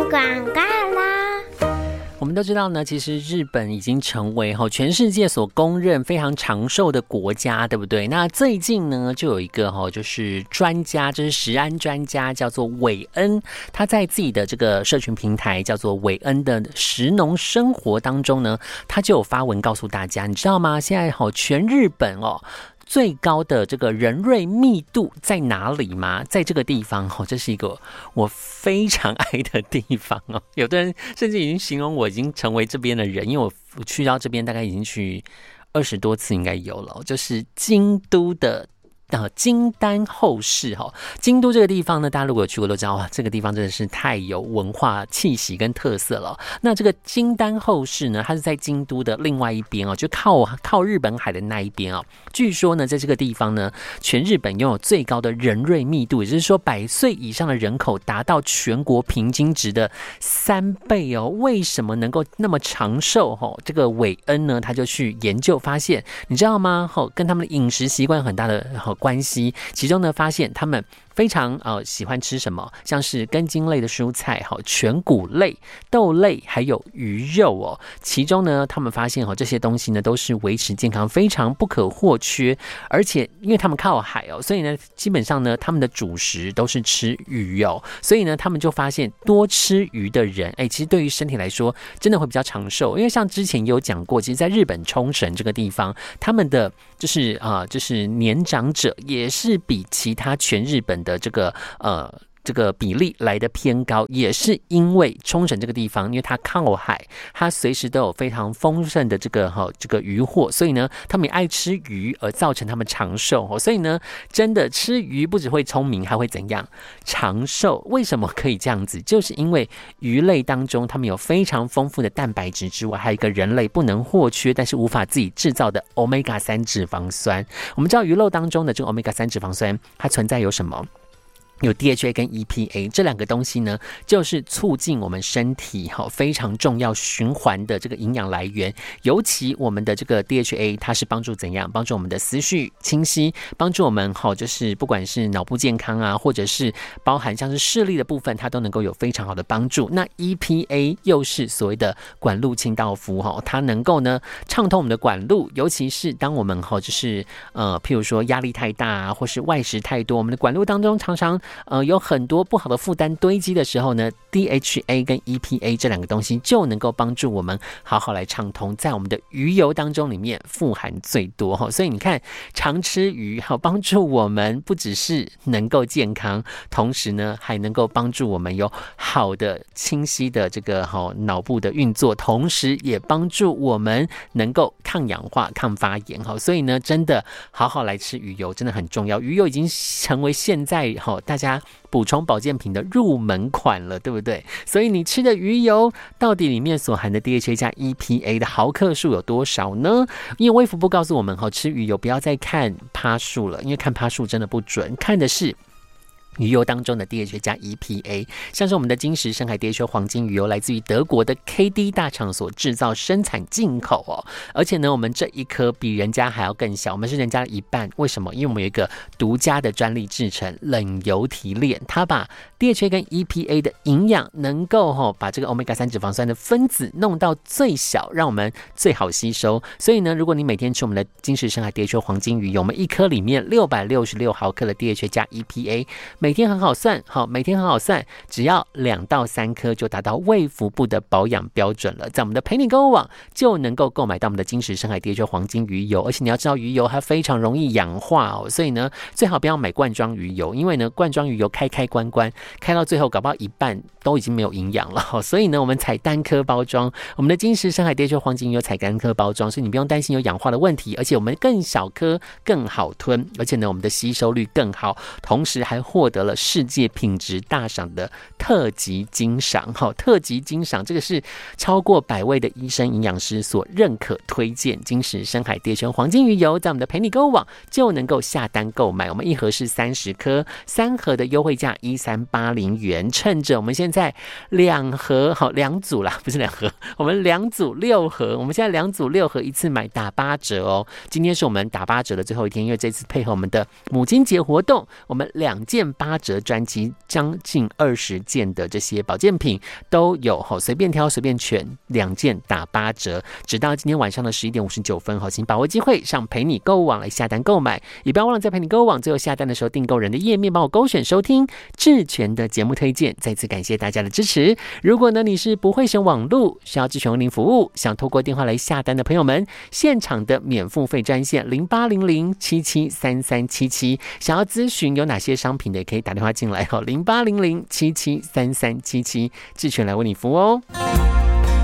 广告啦。 我们都知道呢，其实日本已经成为全世界所公认非常长寿的国家，对不对？那最近呢，就有一个就是专家，就是食安专家，叫做韦恩，他在自己的这个社群平台叫做韦恩的食农生活当中呢，他就有发文告诉大家，你知道吗？现在全日本最高的这个人瑞密度在哪里吗？在这个地方这是一个我非常爱的地方有的人甚至已经形容我已经成为这边的人，因为我去到这边大概已经去20多次应该有了，就是京都的京丹后市京都这个地方呢，大家如果有去过都知道，这个地方真的是太有文化气息跟特色了。那这个京丹后市呢，它是在京都的另外一边就靠日本海的那一边据说呢，在这个地方呢，全日本拥有最高的人瑞密度，也就是说100岁以上的人口达到全国平均值的3倍为什么能够那么长寿这个韦恩呢，他就去研究发现，你知道吗？跟他们的饮食习惯有很大的关系，其中呢发现他们非常喜欢吃什么，像是根茎类的蔬菜全谷类、豆类还有鱼肉其中呢他们发现这些东西呢都是维持健康非常不可或缺，而且因为他们靠海所以呢基本上呢他们的主食都是吃鱼所以呢他们就发现多吃鱼的人其实对于身体来说真的会比较长寿，因为像之前也有讲过，其实在日本冲绳这个地方，他们的就是年长者也是比其他全日本的这个比例来的偏高，也是因为冲绳这个地方，因为它靠海，它随时都有非常丰盛的这个渔获，所以呢，他们也爱吃鱼，而造成他们长寿所以呢，真的吃鱼不只会聪明，还会怎样？长寿。为什么可以这样子？就是因为鱼类当中，它们有非常丰富的蛋白质之外，还有一个人类不能或缺，但是无法自己制造的 Omega-3 脂肪酸。我们知道鱼肉当中的这个 Omega-3 脂肪酸，它存在有什么？有 DHA 跟 EPA 这两个东西呢，就是促进我们身体非常重要循环的这个营养来源。尤其我们的这个 DHA， 它是帮助怎样？帮助我们的思绪清晰，帮助我们就是不管是脑部健康啊，或者是包含像是视力的部分，它都能够有非常好的帮助。那 EPA 又是所谓的管路清道夫它能够呢畅通我们的管路，尤其是当我们就是譬如说压力太大啊，或是外食太多，我们的管路当中常常有很多不好的负担堆积的时候呢 ，DHA 跟 EPA 这两个东西就能够帮助我们好好来畅通，在我们的鱼油当中里面富含最多所以你看，常吃鱼帮助我们不只是能够健康，同时呢还能够帮助我们有好的清晰的这个脑部的运作，同时也帮助我们能够抗氧化、抗发炎所以呢，真的好好来吃鱼油真的很重要。鱼油已经成为现在大家补充保健品的入门款了，对不对？所以你吃的鱼油到底里面所含的 DHA 加 EPA 的毫克数有多少呢？因为卫福部告诉我们吃鱼油不要再看趴数了，因为看趴数真的不准，看的是鱼油当中的 DHA 加 EPA， 像是我们的金石深海 DHA 黄金鱼油来自于德国的 KD 大厂所制造生产进口而且呢我们这一颗比人家还要更小，我们是人家的一半。为什么？因为我们有一个独家的专利制成冷油提炼，它把 DHA 跟 EPA 的营养能够把这个 Omega-3 脂肪酸的分子弄到最小，让我们最好吸收。所以呢，如果你每天吃我们的金石深海 DHA 黄金鱼油，我们一颗里面666毫克的 DHA 加 EPA，每天很好算，每天很好算，只要2到3颗就达到卫福部的保养标准了。在我们的陪你购物网就能够购买到我们的金石深海 DHA 黄金鱼油，而且你要知道鱼油它非常容易氧化所以呢最好不要买罐装鱼油，因为呢罐装鱼油开关开到最后搞不好一半都已经没有营养了所以呢我们采单颗包装，我们的金石深海 DHA 黄金鱼油采单颗包装，所以你不用担心有氧化的问题，而且我们更小颗更好吞，而且呢我们的吸收率更好，同时还获得了世界品质大赏的特级金赏特级金赏这个是超过100位的医生营养师所认可推荐，金石深海 DHA 黄金鱼油在我们的陪你购物网就能够下单购买，我们一盒是30颗，3盒的优惠价1380元，趁着我们现在2盒2组啦，不是2盒，我们2组6盒，我们现在2组6盒一次买打8折今天是我们打8折的最后一天，因为这次配合我们的母亲节活动，我们2件 8折专辑，将近20件的这些保健品都有，随便挑随便选，2件打8折，直到今天晚上的11点59分，请把握机会上陪你购物网来下单购买，也不要忘了在陪你购物网最后下单的时候订购人的页面帮我勾选收听智权的节目推荐。再次感谢大家的支持。如果呢你是不会选网路，需要智权为您服务，想透过电话来下单的朋友们，现场的免付费专线0800773377，想要咨询有哪些商品的也可以打电话进来，0800773377，智权来为你服务哦。